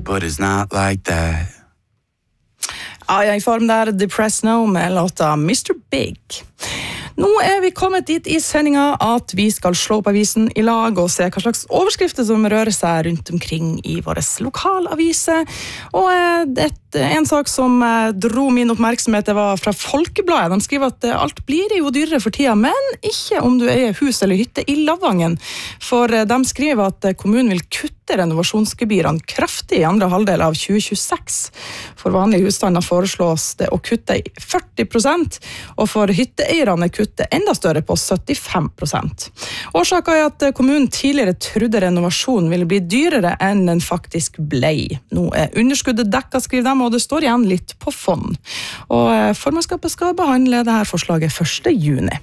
but it's not like that. Ja, jeg er i form der, Depressed Now med låta Mr. Big. Nå er vi kommet dit i sendinga at vi skal slå opp avisen i lag og se hva slags overskrifter som rører seg rundt omkring i våre lokalaviser. Og en sak som dro min oppmerksomhet, det var fra Folkebladet. De skriver at alt blir jo dyrere for tida, men ikke om du eier hus eller hytte i Lavangen. For de skriver at kommunen vil kutte renovasjonsgebyrene kraftig i andre halvdel av 2026. For vanlige husstander foreslås det å kutte 40%, og for hytteeierne kutte enda større på 75%. Årsaken er at kommunen tidligere trodde renovasjon ville bli dyrere enn den faktisk ble. Nå er underskuddet dekket, skriver de, og det står igjen litt på fond. Og formannskapet skal behandle dette forslaget 1. juni.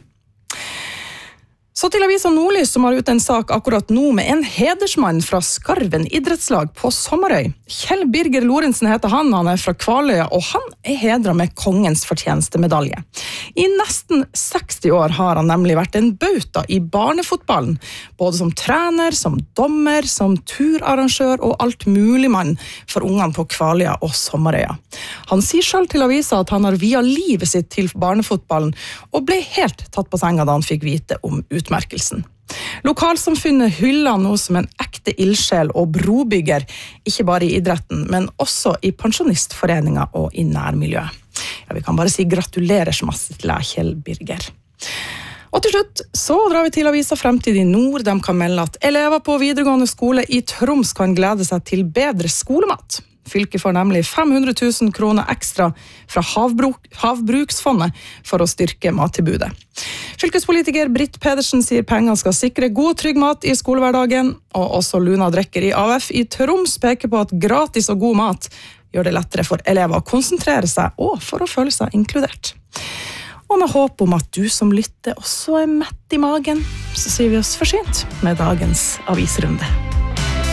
Så til avisa Nordlys, som har ut en sak akkurat nå med en hedersmann fra Skarven idrettslag på Sommerøy. Kjell Birger Lorentzen heter han er fra Kvaløya, og han er hedret med kongens fortjenestemedalje. I nesten 60 år har han nemlig vært en bauta i barnefotballen, både som trener, som dommer, som turarrangør og alt mulig mann for ungene på Kvaløya og Sommerøya. Han sier selv til avisa at han har via livet sitt til barnefotballen, og ble helt tatt på senga da han fikk vite om utmerkelsen. Lokalsamfunnet hyller nå som en ekte ildsjel og brobygger, ikke bare i idretten, men også i pensjonistforeninger og i nærmiljøet. Ja, vi kan bare si gratulerer så masse til Kjell Birger. Og til slutt så drar vi til avisa Fremtid i Nord. De kan melde at elever på videregående skole i Troms kan glede seg til bedre skolemat. Fylket får nemlig 500 000 kroner ekstra fra Havbruksfondet for å styrke mattilbudet. Fylkespolitiker Britt Pedersen sier pengene skal sikre god og trygg mat i skolehverdagen, og også Luna Drekker i AF i Troms peker på at gratis og god mat gjør det lettere for elever å konsentrere seg og for å føle seg inkludert. Og med håp om at du som lytter også er mett i magen, så sier vi oss forsynt med dagens avisrunde.